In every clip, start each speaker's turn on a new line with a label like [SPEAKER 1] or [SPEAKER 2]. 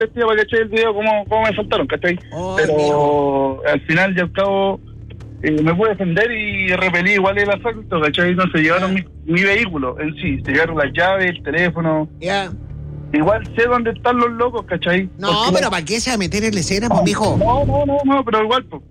[SPEAKER 1] testigo para que echéis el video cómo me saltaron, ¿cachai? Pero
[SPEAKER 2] mijo,
[SPEAKER 1] al final y al cabo me pude defender y repelí igual el asalto, ¿cachai? No se llevaron mi vehículo en sí, se llevaron las llaves, el teléfono.
[SPEAKER 2] ya.
[SPEAKER 1] Igual sé dónde están los locos, ¿cachai?
[SPEAKER 2] No,
[SPEAKER 1] porque
[SPEAKER 2] pero ¿para qué se va a meter en la escena, pues, mijo?
[SPEAKER 1] No, pero igual, pues.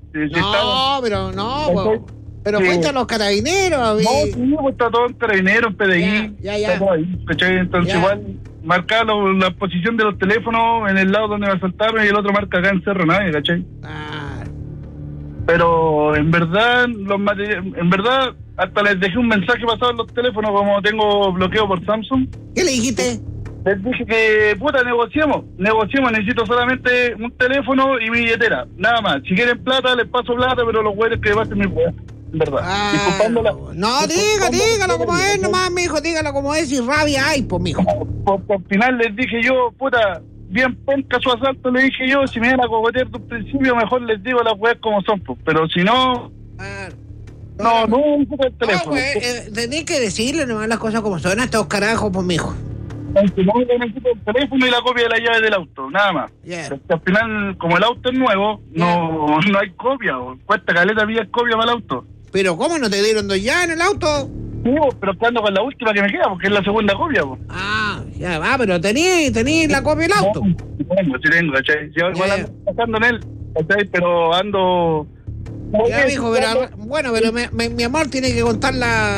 [SPEAKER 2] Pero
[SPEAKER 1] Sí.
[SPEAKER 2] cuenta a los carabineros.
[SPEAKER 1] No, sí, pues está todo en Carabineros, en PDI.
[SPEAKER 2] Ya.
[SPEAKER 1] Está todo ahí, ¿cachai? Entonces
[SPEAKER 2] Ya.
[SPEAKER 1] igual marcar la posición de los teléfonos en el lado donde me asaltaron y el otro marca acá en Cerro Navia, ¿cachai?
[SPEAKER 2] Ah,
[SPEAKER 1] Pero en verdad, hasta les dejé un mensaje pasado en los teléfonos, como tengo bloqueo por Samsung.
[SPEAKER 2] ¿qué le dijiste?
[SPEAKER 1] Les dije que, negociemos, necesito solamente un teléfono y mi billetera, nada más. Si quieren plata, les paso plata, pero los güeyes que pasen mi weá, en verdad. Disculpándola.
[SPEAKER 2] No, dígalo como es nomás, mijo, dígalo como es y rabia hay, pues, mijo.
[SPEAKER 1] Porque al final les dije yo, bien penca su asalto, le dije yo, si me iban a cogotear de un principio, mejor les digo las weas como son, pues. Pero si no, no el teléfono.
[SPEAKER 2] Pues, tenés que decirle nomás las cosas como son a estos carajos, pues, mijo.
[SPEAKER 1] Si no, necesito el teléfono y la copia de la llave del auto, nada más.
[SPEAKER 2] Yeah.
[SPEAKER 1] Porque al final, como el auto es nuevo, no hay copia, cuesta caleta vía copia para el auto.
[SPEAKER 2] Pero ¿cómo no te dieron dos ya en el auto?
[SPEAKER 1] Sí, pero ando con la última que me queda, porque es la segunda copia, pues.
[SPEAKER 2] Ah, ya va, pero tení la copia del auto.
[SPEAKER 1] Sí tengo, ¿cachai? Yo igual ando pasando en él, ¿cachai? Pero ando...
[SPEAKER 2] Ya, mijo, pero bueno, pero mi amor tiene que contar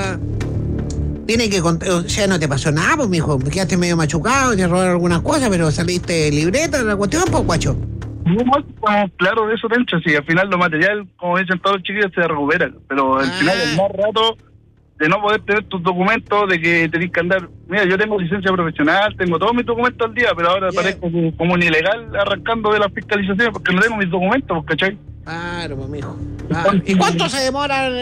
[SPEAKER 2] o sea, no te pasó nada, pues, mijo. Quedaste medio machucado, te robaron algunas cosas, pero saliste libreta de la cuestión, pues, guacho.
[SPEAKER 1] Claro, de eso, Tencho, sí, al final lo material, como dicen todos los chiquillos, se recupera, pero al final es más rato de no poder tener tus documentos, de que tenés que andar... Mira, yo tengo licencia profesional, tengo todos mis documentos al día, pero ahora parezco como un ilegal arrancando de las fiscalizaciones porque no tengo mis documentos, ¿cachai?
[SPEAKER 2] Claro, pues, mijo. ¿Y cuánto se demoran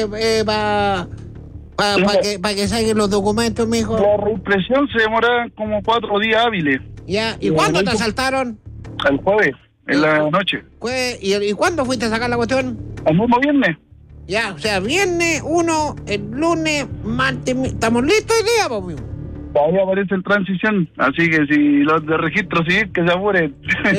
[SPEAKER 2] para que saquen los documentos, mijo?
[SPEAKER 1] La reimpresión se demora como 4 días hábiles.
[SPEAKER 2] Ya, ¿y cuándo te asaltaron?
[SPEAKER 1] El jueves, en la noche.
[SPEAKER 2] ¿Y cuándo fuiste a sacar la cuestión?
[SPEAKER 1] El mismo viernes.
[SPEAKER 2] Ya, o sea, viernes, el lunes, martes, estamos listos hoy día, pues, mijo.
[SPEAKER 1] Todavía aparece en transición, así que si los de registro civil que se apuren.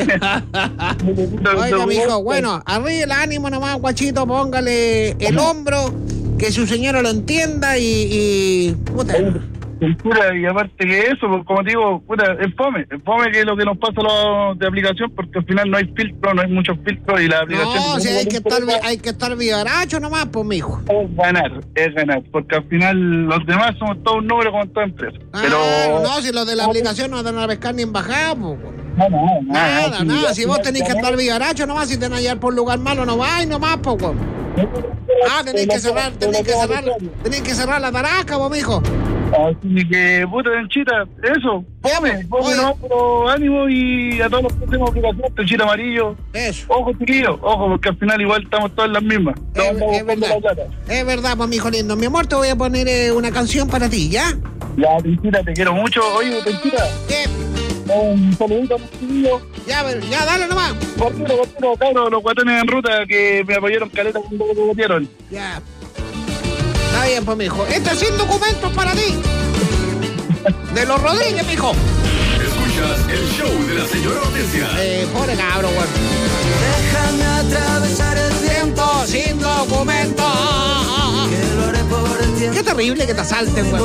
[SPEAKER 2] Oiga, mijo, bueno, arriba el ánimo nomás, guachito, póngale el hombro, que su señora lo entienda y puta.
[SPEAKER 1] Y aparte que eso, pues, como te digo, es fome que es lo que nos pasa a los de aplicación, porque al final no hay filtro, no hay muchos filtros y la aplicación...
[SPEAKER 2] No, o sea, hay que estar vivaracho nomás, pues, mijo.
[SPEAKER 1] Es ganar, porque al final los demás somos todos un número como toda empresa. Pero
[SPEAKER 2] no, si los de la aplicación no van a pescar ni en bajada, pues.
[SPEAKER 1] Nada,
[SPEAKER 2] si vos tenés que estar vivaracho nomás, si te van a hallar por lugar malo, no vais nomás, pues, tenés que cerrar la taraca, vos, mijo.
[SPEAKER 1] Así que, Tenchita, eso, fome, no, pero ánimo y a todos los que hacemos aplicación, Tenchita amarillo.
[SPEAKER 2] Eso.
[SPEAKER 1] Ojo, chiquillos, porque al final igual estamos todas en las mismas.
[SPEAKER 2] Es verdad, pues, mijo lindo. Mi amor, te voy a poner una canción para ti, ¿ya?
[SPEAKER 1] Ya, Tenchita, te quiero mucho. Oye, Tenchita.
[SPEAKER 2] ¿Qué?
[SPEAKER 1] Un saludito a los chiquillos.
[SPEAKER 2] Ya, dale nomás.
[SPEAKER 1] Cortero, cabros, los guatones en ruta que me apoyaron caleta cuando me metieron.
[SPEAKER 2] Ya. Está bien, pues, mijo. Este es Sin Documentos para ti. De los Rodríguez, mijo.
[SPEAKER 3] Escuchas el show de la señora Hortensia.
[SPEAKER 2] Pobre cabro, güey.
[SPEAKER 4] Déjame atravesar el
[SPEAKER 2] Tiempo sin documentos.
[SPEAKER 4] que lo haré por el tiempo.
[SPEAKER 2] Qué terrible que te asalten, güey.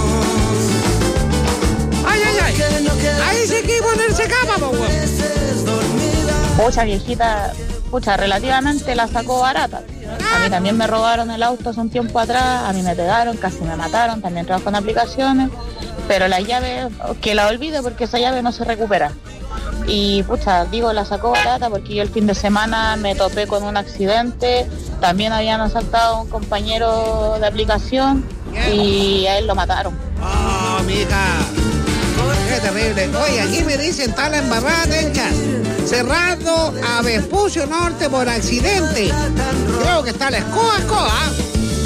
[SPEAKER 2] Ay. Ahí sí que ponerse cama, güey.
[SPEAKER 5] Pucha, viejita, relativamente la sacó barata. A mí también me robaron el auto hace un tiempo atrás, a mí me pegaron, casi me mataron, también trabajo en aplicaciones, pero la llave, que la olvide porque esa llave no se recupera. Y digo, la sacó barata porque yo el fin de semana me topé con un accidente, también habían asaltado a un compañero de aplicación y a él lo mataron.
[SPEAKER 2] Oh, mija. Qué terrible. Oye, aquí me dicen, está la embarrada, Tencha. Cerrado a Vespucio Norte por accidente. Creo que está la escoba.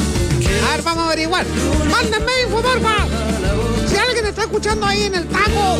[SPEAKER 2] A ver, vamos a averiguar. Mándenme info, porfa. Si alguien está escuchando ahí en el taco